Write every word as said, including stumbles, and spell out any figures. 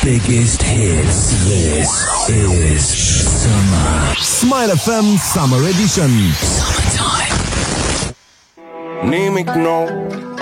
biggest hits. This is Summer. Smile F M Summer Edition. Summertime. Nimic nou